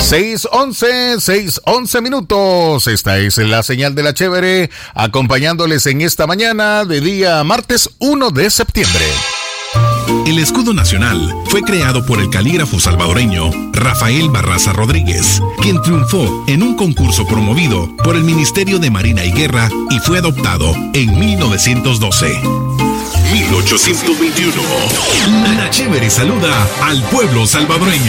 6:11 minutos. Esta es la señal de la chévere, acompañándoles en esta mañana de día martes 1 de septiembre. El escudo nacional fue creado por el calígrafo salvadoreño Rafael Barraza Rodríguez, quien triunfó en un concurso promovido por el Ministerio de Marina y Guerra y fue adoptado en 1912. 1821. La chévere saluda al pueblo salvadoreño.